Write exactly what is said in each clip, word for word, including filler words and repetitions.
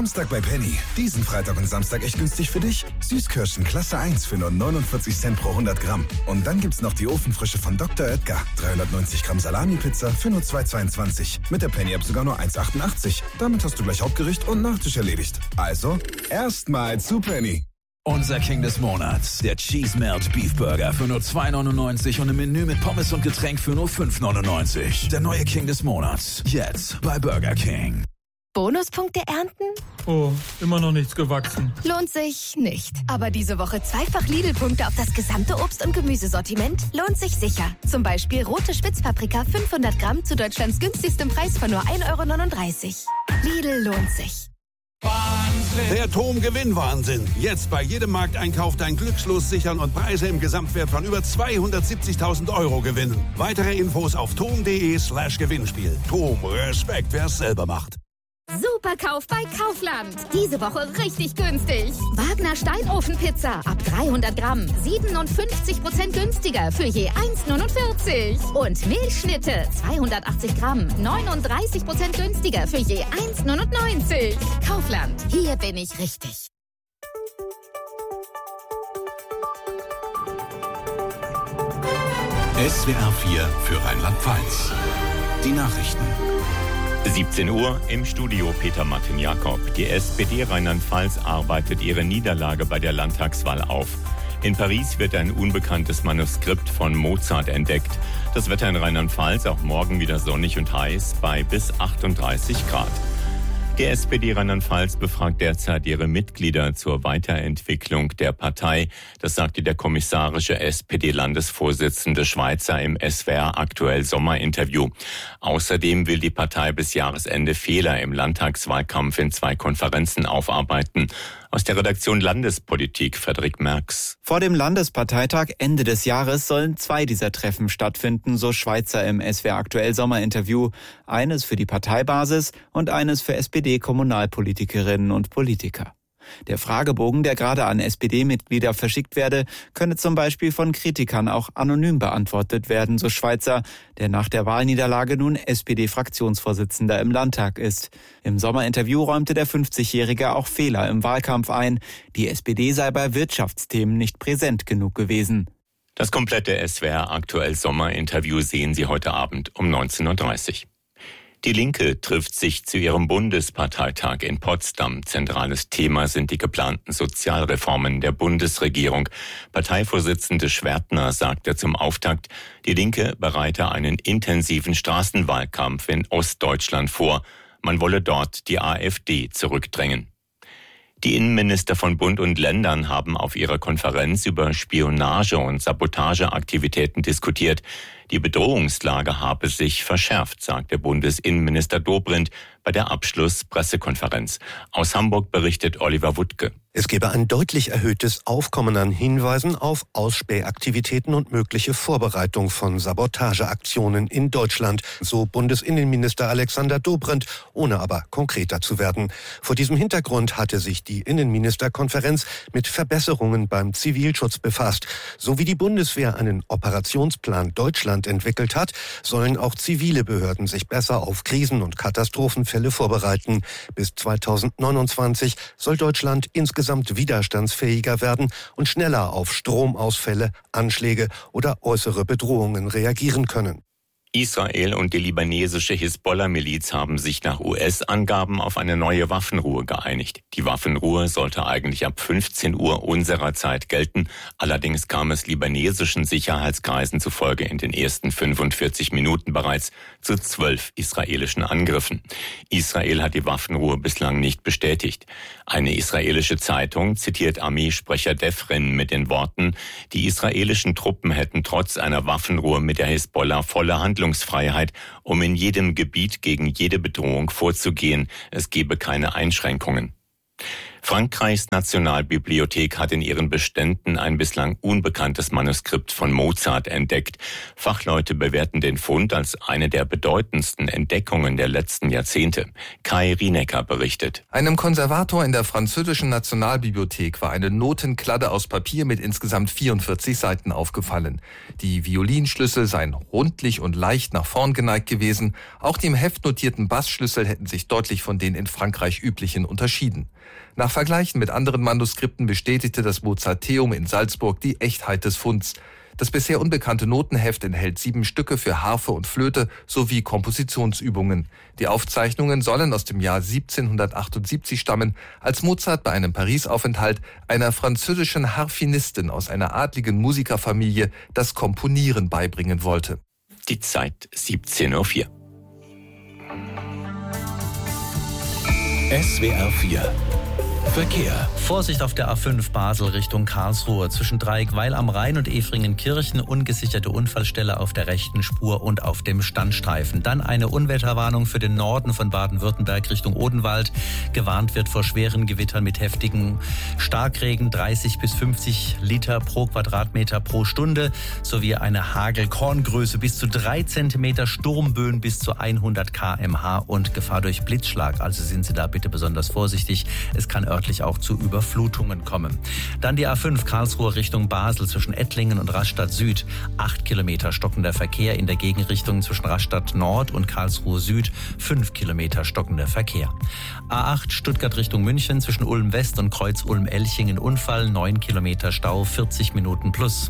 Samstag bei Penny. Diesen Freitag und Samstag echt günstig für dich. Süßkirschen Klasse eins für nur neunundvierzig Cent pro hundert Gramm. Und dann gibt's noch die Ofenfrische von Doktor Oetker. dreihundertneunzig Gramm Salami-Pizza für nur zwei Euro zweiundzwanzig. Mit der Penny-App sogar nur eins Euro achtundachtzig. Damit hast du gleich Hauptgericht und Nachtisch erledigt. Also, erstmal zu Penny. Unser King des Monats, der Cheese Melt Beef Burger für nur zwei Euro neunundneunzig und im Menü mit Pommes und Getränk für nur fünf Euro neunundneunzig. Der neue King des Monats, jetzt bei Burger King. Bonuspunkte ernten? Oh, immer noch nichts gewachsen. Lohnt sich nicht. Aber diese Woche zweifach Lidl-Punkte auf das gesamte Obst- und Gemüsesortiment lohnt sich sicher. Zum Beispiel rote Spitzpaprika fünfhundert Gramm zu Deutschlands günstigstem Preis von nur ein Euro neununddreißig. Lidl lohnt sich. Der T O M Gewinnwahnsinn. Jetzt bei jedem Markteinkauf dein Glückslos sichern und Preise im Gesamtwert von über zweihundertsiebzigtausend Euro gewinnen. Weitere Infos auf tom.de slash Gewinnspiel. T O M, Respekt, wer es selber macht. Superkauf bei Kaufland. Diese Woche richtig günstig. Wagner Steinofenpizza ab dreihundert Gramm. siebenundfünfzig Prozent günstiger für je eins Euro neunundvierzig. Und Milchschnitte zweihundertachtzig Gramm. neununddreißig Prozent günstiger für je eins Euro neunundneunzig. Kaufland. Hier bin ich richtig. S W R vier für Rheinland-Pfalz. Die Nachrichten. siebzehn Uhr im Studio Peter Martin-Jakob. Die S P D Rheinland-Pfalz arbeitet ihre Niederlage bei der Landtagswahl auf. In Paris wird ein unbekanntes Manuskript von Mozart entdeckt. Das Wetter in Rheinland-Pfalz auch morgen wieder sonnig und heiß bei bis achtunddreißig Grad. Die S P D Rheinland-Pfalz befragt derzeit ihre Mitglieder zur Weiterentwicklung der Partei. Das sagte der kommissarische S P D-Landesvorsitzende Schweizer im S W R Aktuell Sommerinterview. Außerdem will die Partei bis Jahresende Fehler im Landtagswahlkampf in zwei Konferenzen aufarbeiten. Aus der Redaktion Landespolitik Frederik Merx. Vor dem Landesparteitag Ende des Jahres sollen zwei dieser Treffen stattfinden, so Schweizer im S W R Aktuell Sommerinterview. Eines für die Parteibasis und eines für S P D-Kommunalpolitikerinnen und Politiker. Der Fragebogen, der gerade an S P D-Mitglieder verschickt werde, könne zum Beispiel von Kritikern auch anonym beantwortet werden, so Schweizer, der nach der Wahlniederlage nun S P D-Fraktionsvorsitzender im Landtag ist. Im Sommerinterview räumte der fünfzigjährige auch Fehler im Wahlkampf ein. Die S P D sei bei Wirtschaftsthemen nicht präsent genug gewesen. Das komplette S W R Aktuell Sommerinterview sehen Sie heute Abend um neunzehn Uhr dreißig. Die Linke trifft sich zu ihrem Bundesparteitag in Potsdam. Zentrales Thema sind die geplanten Sozialreformen der Bundesregierung. Parteivorsitzende Schwertner sagte zum Auftakt, die Linke bereite einen intensiven Straßenwahlkampf in Ostdeutschland vor. Man wolle dort die AfD zurückdrängen. Die Innenminister von Bund und Ländern haben auf ihrer Konferenz über Spionage- und Sabotageaktivitäten diskutiert. Die Bedrohungslage habe sich verschärft, sagte Bundesinnenminister Dobrindt bei der Abschlusspressekonferenz. Aus Hamburg berichtet Oliver Wuttke. Es gebe ein deutlich erhöhtes Aufkommen an Hinweisen auf Ausspähaktivitäten und mögliche Vorbereitung von Sabotageaktionen in Deutschland, so Bundesinnenminister Alexander Dobrindt, ohne aber konkreter zu werden. Vor diesem Hintergrund hatte sich die Innenministerkonferenz mit Verbesserungen beim Zivilschutz befasst. So wie die Bundeswehr einen Operationsplan Deutschland entwickelt hat, sollen auch zivile Behörden sich besser auf Krisen- und Katastrophenfälle vorbereiten. Bis zweitausendneunundzwanzig soll Deutschland insgesamt widerstandsfähiger werden und schneller auf Stromausfälle, Anschläge oder äußere Bedrohungen reagieren können. Israel und die libanesische Hisbollah-Miliz haben sich nach U S-Angaben auf eine neue Waffenruhe geeinigt. Die Waffenruhe sollte eigentlich ab fünfzehn Uhr unserer Zeit gelten. Allerdings kam es libanesischen Sicherheitskreisen zufolge in den ersten fünfundvierzig Minuten bereits zu zwölf israelischen Angriffen. Israel hat die Waffenruhe bislang nicht bestätigt. Eine israelische Zeitung zitiert Armeesprecher Defrin mit den Worten, die israelischen Truppen hätten trotz einer Waffenruhe mit der Hisbollah volle Handlungsfreiheit, um in jedem Gebiet gegen jede Bedrohung vorzugehen. Es gebe keine Einschränkungen. Frankreichs Nationalbibliothek hat in ihren Beständen ein bislang unbekanntes Manuskript von Mozart entdeckt. Fachleute bewerten den Fund als eine der bedeutendsten Entdeckungen der letzten Jahrzehnte. Kai Rienecker berichtet. Einem Konservator in der französischen Nationalbibliothek war eine Notenkladde aus Papier mit insgesamt vierundvierzig Seiten aufgefallen. Die Violinschlüssel seien rundlich und leicht nach vorn geneigt gewesen. Auch die im Heft notierten Bassschlüssel hätten sich deutlich von den in Frankreich üblichen unterschieden. Nach Vergleichen mit anderen Manuskripten bestätigte das Mozarteum in Salzburg die Echtheit des Funds. Das bisher unbekannte Notenheft enthält sieben Stücke für Harfe und Flöte sowie Kompositionsübungen. Die Aufzeichnungen sollen aus dem Jahr siebzehnhundertachtundsiebzig stammen, als Mozart bei einem Parisaufenthalt einer französischen Harfenistin aus einer adligen Musikerfamilie das Komponieren beibringen wollte. Die Zeit siebzehn Uhr vier. S W R vier Verkehr. Vorsicht auf der A fünf Basel Richtung Karlsruhe. Zwischen Dreieckweil am Rhein und Efringen-Kirchen ungesicherte Unfallstelle auf der rechten Spur und auf dem Standstreifen. Dann eine Unwetterwarnung für den Norden von Baden-Württemberg Richtung Odenwald. Gewarnt wird vor schweren Gewittern mit heftigen Starkregen, dreißig bis fünfzig Liter pro Quadratmeter pro Stunde, sowie eine Hagelkorngröße bis zu drei Zentimeter, Sturmböen bis zu hundert Kilometer pro Stunde und Gefahr durch Blitzschlag. Also sind Sie da bitte besonders vorsichtig. Es kann örtlich auch zu Überflutungen kommen. Dann die A fünf Karlsruhe Richtung Basel zwischen Ettlingen und Rastatt Süd. Acht Kilometer stockender Verkehr in der Gegenrichtung zwischen Rastatt Nord und Karlsruhe Süd. Fünf Kilometer stockender Verkehr. A acht Stuttgart Richtung München zwischen Ulm West und Kreuz Ulm-Elchingen Unfall. Neun Kilometer Stau, vierzig Minuten plus.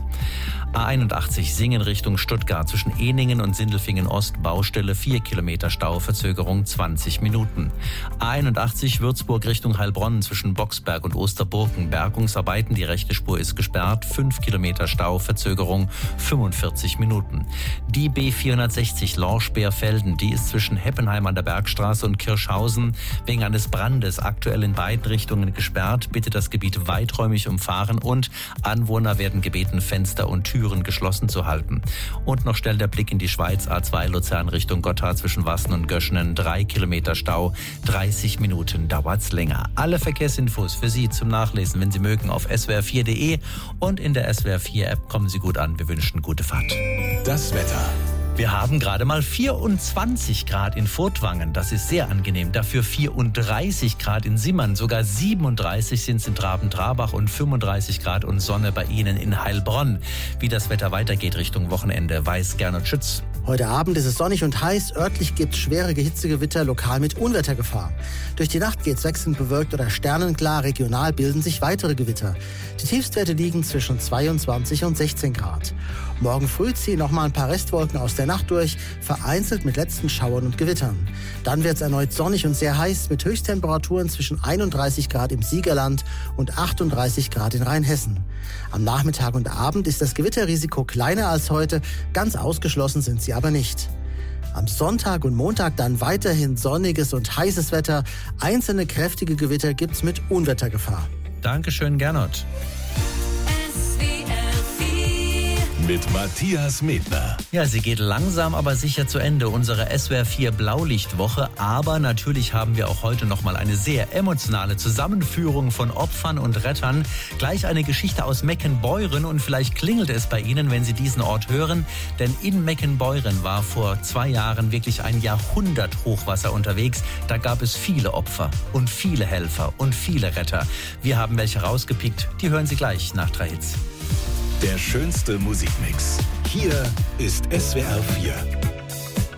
A einundachtzig Singen Richtung Stuttgart zwischen Ehningen und Sindelfingen Ost. Baustelle vier Kilometer Stau, Verzögerung zwanzig Minuten. A einundachtzig Würzburg Richtung Heilbronn zwischen Boxberg und Osterburgen. Bergungsarbeiten, die rechte Spur ist gesperrt. fünf Kilometer Stau, Verzögerung fünfundvierzig Minuten. Die B vierhundertsechzig Lorsch-Beerfelden, die ist zwischen Heppenheim an der Bergstraße und Kirschhausen wegen eines Brandes aktuell in beiden Richtungen gesperrt. Bitte das Gebiet weiträumig umfahren und Anwohner werden gebeten, Fenster und Türen geschlossen zu halten. Und noch schnell der Blick in die Schweiz. A zwei Luzern Richtung Gotthard zwischen Wassen und Göschenen. drei Kilometer Stau, dreißig Minuten dauert's länger. Alle Verkehrsinfos für Sie zum Nachlesen, wenn Sie mögen, auf S W R vier Punkt de und in der S W R vier App. Kommen Sie gut an. Wir wünschen gute Fahrt. Das Wetter. Wir haben gerade mal vierundzwanzig Grad in Furtwangen. Das ist sehr angenehm. Dafür vierunddreißig Grad in Simmern. Sogar siebenunddreißig sind es in Traben-Trarbach und fünfunddreißig Grad und Sonne bei Ihnen in Heilbronn. Wie das Wetter weitergeht Richtung Wochenende, weiß Gernot Schütz. Heute Abend ist es sonnig und heiß. Örtlich gibt es schwere Hitzegewitter, lokal mit Unwettergefahr. Durch die Nacht geht es wechselnd bewölkt oder sternenklar. Regional bilden sich weitere Gewitter. Die Tiefstwerte liegen zwischen zweiundzwanzig und sechzehn Grad. Morgen früh ziehen noch mal ein paar Restwolken aus der Nacht durch, vereinzelt mit letzten Schauern und Gewittern. Dann wird es erneut sonnig und sehr heiß mit Höchsttemperaturen zwischen einunddreißig Grad im Siegerland und achtunddreißig Grad in Rheinhessen. Am Nachmittag und Abend ist das Gewitterrisiko kleiner als heute, ganz ausgeschlossen sind sie aber nicht. Am Sonntag und Montag dann weiterhin sonniges und heißes Wetter. Einzelne kräftige Gewitter gibt's mit Unwettergefahr. Dankeschön, Gernot. Mit Matthias Medner. Ja, sie geht langsam, aber sicher zu Ende, unsere S W R vier Blaulichtwoche. Aber natürlich haben wir auch heute noch mal eine sehr emotionale Zusammenführung von Opfern und Rettern. Gleich eine Geschichte aus Meckenbeuren und vielleicht klingelt es bei Ihnen, wenn Sie diesen Ort hören. Denn in Meckenbeuren war vor zwei Jahren wirklich ein Jahrhundert-Hochwasser unterwegs. Da gab es viele Opfer und viele Helfer und viele Retter. Wir haben welche rausgepickt, die hören Sie gleich nach drei Hits. Der schönste Musikmix. Hier ist S W R vier.